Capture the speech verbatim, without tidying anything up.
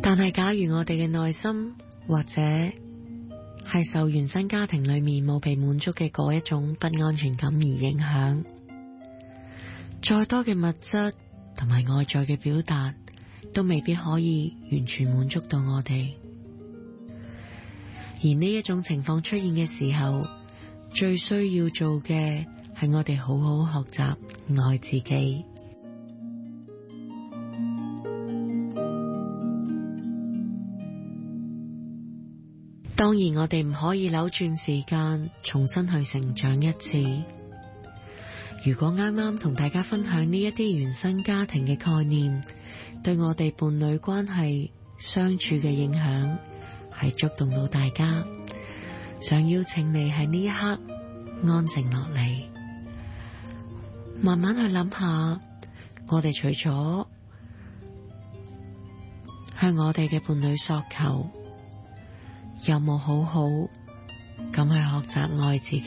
但係假如我哋嘅內心或者係受原生家庭裏面冇被滿足嘅嗰一種不安全感而影響，再多嘅物質同埋外在嘅表達都未必可以完全滿足到我哋。而呢一種情況出現嘅時候，最需要做嘅係我哋好好學習愛自己。當然我哋唔可以扭轉時間，重新去成長一次。如果啱啱同大家分享呢一啲原生家庭嘅概念，對我哋伴侶關係相處嘅影響係觸動到大家，想邀請你喺呢一刻安靜落嚟，慢慢去諗下，我哋除咗向我哋嘅伴侶索求，有冇好好咁去學習愛自己？